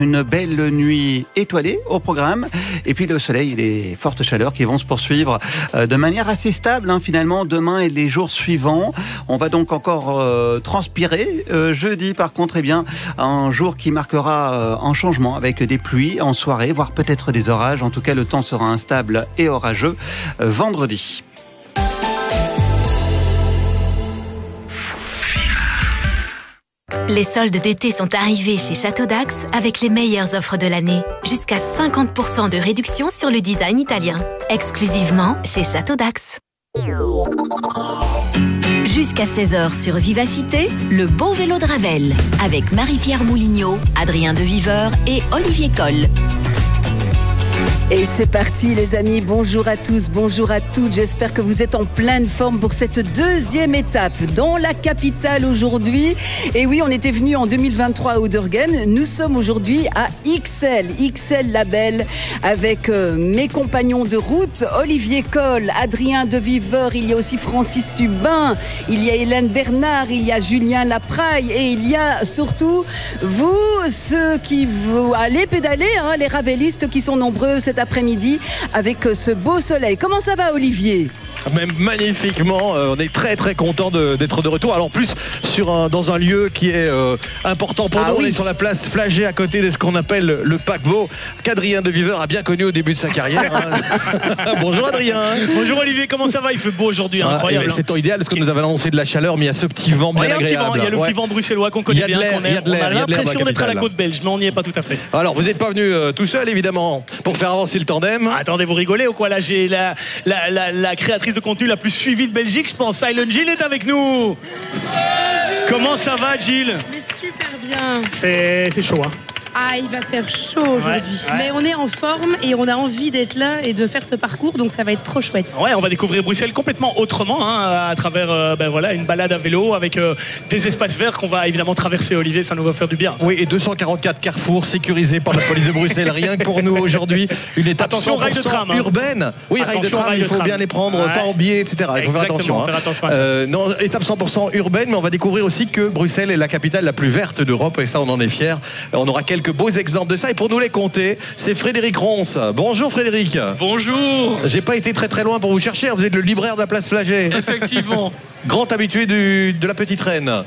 Une belle nuit étoilée au programme et puis le soleil et les fortes chaleurs qui vont se poursuivre de manière assez stable finalement demain et les jours suivants. On va donc encore transpirer. Jeudi par contre, un jour qui marquera un changement avec des pluies en soirée, voire peut-être des orages. En tout cas, le temps sera instable et orageux vendredi. Les soldes d'été sont arrivés chez Château d'Ax avec les meilleures offres de l'année. Jusqu'à 50% de réduction sur le design italien. Exclusivement chez Château d'Ax. Jusqu'à 16h sur Vivacité, le beau vélo de Ravel. Avec Marie-Pierre Moulignot, Adrien de Viveur et Olivier Coll. Et c'est parti les amis, bonjour à tous, bonjour à toutes, j'espère que vous êtes en pleine forme pour cette deuxième étape dans la capitale aujourd'hui. Et oui, on était venu en 2023 à Oudergem, nous sommes aujourd'hui à XL Label avec mes compagnons de route, Olivier Coll, Adrien de Viveur, il y a aussi Francis Subin, il y a Hélène Bernard, il y a Julien Lapraille et il y a surtout vous, ceux qui vous allez pédaler, les ravelistes qui sont nombreux cet après-midi avec ce beau soleil. Comment ça va Olivier ? Même magnifiquement, on est très très content d'être de retour. Alors en plus dans un lieu qui est important pour nous, oui. On est sur la place Flagey à côté de ce qu'on appelle le paquebot qu'Adrien de Viveur a bien connu au début de sa carrière. Bonjour Adrien. Bonjour Olivier, comment ça va? Il fait beau aujourd'hui, incroyable. C'est temps idéal parce que nous avons annoncé de la chaleur, mais il y a ce petit vent bien agréable. Il y a le petit vent bruxellois qu'on connaît bien. On a l'impression d'être à la côte belge, mais on n'y est pas tout à fait. Alors vous n'êtes pas venu tout seul évidemment pour faire avancer le tandem. Attendez, vous rigolez ou quoi? Là j'ai la créatrice de contenu la plus suivie de Belgique, je pense. Silent Jill est avec nous. Bonjour. Comment ça va, Jill? Mais super bien. C'est chaud, hein. Ah, il va faire chaud aujourd'hui. Ouais. Mais on est en forme et on a envie d'être là et de faire ce parcours, donc ça va être trop chouette. Ouais, on va découvrir Bruxelles complètement autrement, à travers une balade à vélo avec des espaces verts qu'on va évidemment traverser, Olivier, ça nous va faire du bien. Ça. Oui, et 244 carrefours sécurisés par la police de Bruxelles, rien que pour nous aujourd'hui. Une étape 100% urbaine. Oui, rail de tram, il faut bien les prendre, pas en biais, etc. Il faut faire attention. Non, étape 100% urbaine, mais on va découvrir aussi que Bruxelles est la capitale la plus verte d'Europe, et ça, on en est fiers. On aura quelques beaux exemples de ça, et pour nous les compter, c'est Frédéric Ronce. Bonjour Frédéric. Bonjour. J'ai pas été très très loin pour vous chercher, vous êtes le libraire de la place Flagey. Effectivement. Grand habitué de la petite reine.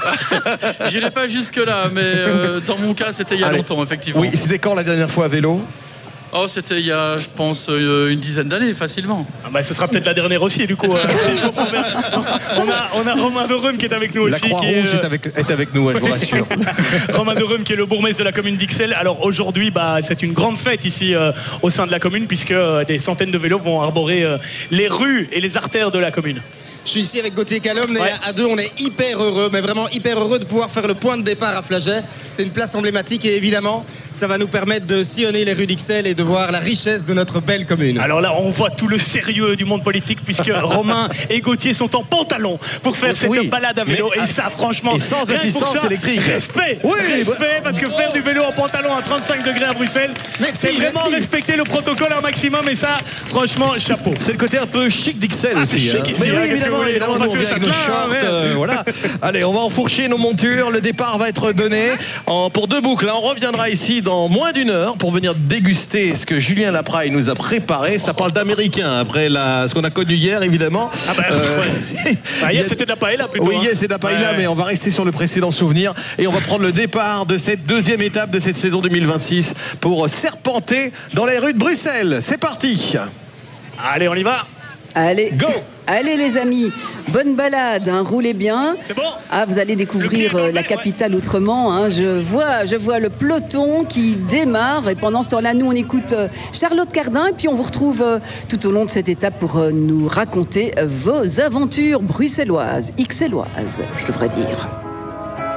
J'irai pas jusque là, mais dans mon cas c'était il y a longtemps, effectivement. Oui, c'était quand la dernière fois à vélo? Oh, c'était il y a, je pense, une dizaine d'années, facilement. Ce sera peut-être la dernière aussi, du coup. Si je comprends bien. On a Romain de Rhum qui est avec nous aussi. La Croix-Rouge est avec nous, je vous rassure. Romain de Rhum qui est le bourgmestre de la commune d'Ixelles. Alors aujourd'hui, c'est une grande fête ici au sein de la commune, puisque des centaines de vélos vont arborer les rues et les artères de la commune. Je suis ici avec Gauthier Calom, mais à deux, on est hyper heureux, mais vraiment hyper heureux de pouvoir faire le point de départ à Flagey. C'est une place emblématique et évidemment, ça va nous permettre de sillonner les rues d'Ixelles et de voir la richesse de notre belle commune. Alors là, on voit tout le sérieux du monde politique, puisque Romain et Gauthier sont en pantalon pour faire cette balade à vélo. Et ça, franchement, et sans assistance électrique. Respect, parce que faire du vélo en pantalon à 35 degrés à Bruxelles, c'est vraiment respecter le protocole un maximum. Et ça, franchement, chapeau. C'est le côté un peu chic d'Ixelles aussi. Chic ici, évidemment, nous on vient avec nos shorts, voilà. Allez, on va enfourcher nos montures. Le départ va être donné pour 2 boucles. On reviendra ici dans moins d'1 heure pour venir déguster ce que Julien Lapraille nous a préparé. Ça parle d'américain après ce qu'on a connu hier, évidemment. Hier, c'était de la paella plutôt. Oui, hier, c'est de la paella, mais on va rester sur le précédent souvenir et on va prendre le départ de cette deuxième étape de cette saison 2026 pour serpenter dans les rues de Bruxelles. C'est parti. Allez, on y va. Allez, go! Allez les amis, bonne balade, roulez bien. C'est bon. Vous allez découvrir la capitale autrement. Je vois le peloton qui démarre et pendant ce temps-là, nous on écoute Charlotte Cardin et puis on vous retrouve tout au long de cette étape pour nous raconter vos aventures bruxelloises, xelloises, je devrais dire.